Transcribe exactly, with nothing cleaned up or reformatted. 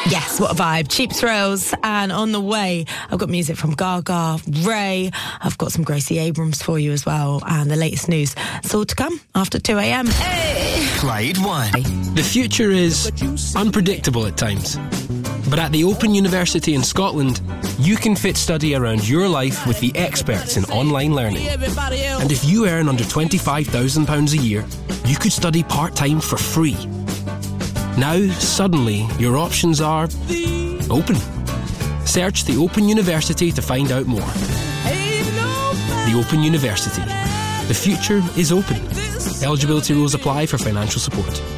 Yes, what a vibe. Cheap Thrills. And on the way, I've got music from Gaga, Ray. I've got some Gracie Abrams for you as well. And the latest news. It's all to come after two a.m. Hey! Clyde One. The future is unpredictable at times. But at the Open University in Scotland, you can fit study around your life with the experts in online learning. And if you earn under twenty-five thousand pounds a year, you could study part-time for free. Now, suddenly, your options are open. Search the Open University to find out more. The Open University. The future is open. Eligibility rules apply for financial support.